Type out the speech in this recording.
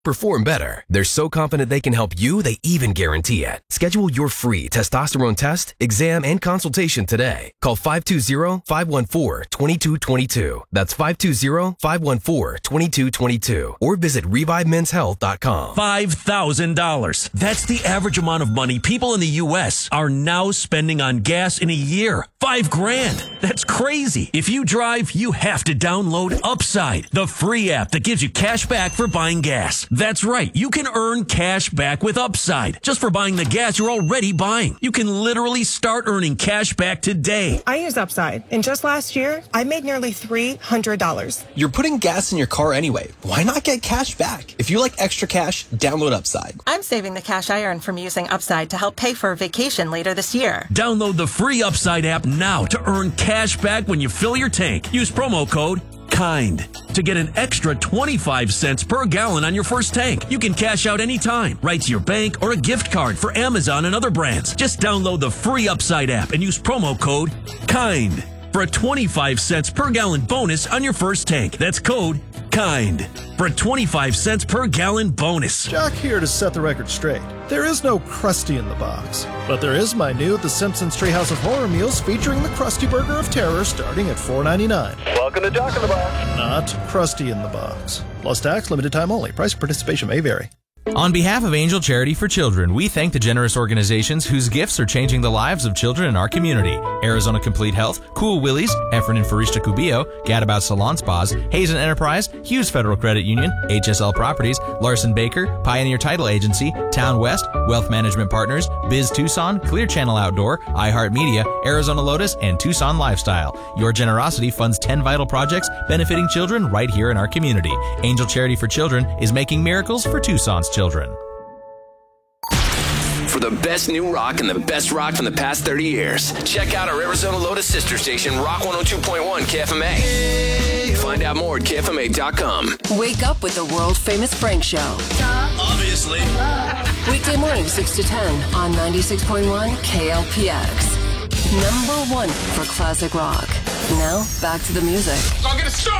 perform better. They're so confident they can help you, they even guarantee it. Schedule your free testosterone test, exam, and consultation today. Call 520-514-2222. That's 520-514-2222. Or visit ReviveMen'sHealth.com. $5,000. That's the average amount of money people in the U.S. are now spending on gas in a year. $5,000. That's crazy. If you drive, you have to download Upside, the free app that gives you cash back for buying gas. That's right. You can earn cash back with Upside just for buying the gas you're already buying. You can literally start earning cash back today. I use Upside, and just last year, I made nearly $300. You're putting gas in your car anyway. Why not get cash back? If you like extra cash, download Upside. I'm saving the cash I earn from using Upside to help pay for a vacation later this year. Download the free Upside app now to earn cash back when you fill your tank. Use promo code KIND to get an extra 25 cents per gallon on your first tank. You can cash out anytime, right to your bank or a gift card for Amazon and other brands. Just download the free Upside app and use promo code KIND for a 25 cents per gallon bonus on your first tank. That's code KIND for a 25 cents per gallon bonus. Jock here to set the record straight. There is no Krusty in the box, but there is my new The Simpsons Treehouse of Horror meals featuring the Krusty Burger of Terror starting at $4.99. Welcome to Jock in the Box. Not Krusty in the box. Plus tax, limited time only. Price and participation may vary. On behalf of Angel Charity for Children, we thank the generous organizations whose gifts are changing the lives of children in our community. Arizona Complete Health, Cool Willies, Efren and Farishta Cubillo, Gadabout Salon Spas, Hazen Enterprise, Hughes Federal Credit Union, HSL Properties, Larson Baker, Pioneer Title Agency, Town West, Wealth Management Partners, Biz Tucson, Clear Channel Outdoor, iHeartMedia, Arizona Lotus, and Tucson Lifestyle. Your generosity funds 10 vital projects benefiting children right here in our community. Angel Charity for Children is making miracles for Tucson's children. For the best new rock and the best rock from the past 30 years, check out our Arizona Lotus sister station, Rock 102.1 KFMA. Find out more at KFMA.com. Wake up with the world-famous Frank Show. Obviously. Weekday morning, 6 to 10 on 96.1 KLPX. #1 for classic rock. Now, back to the music. I'll get a start.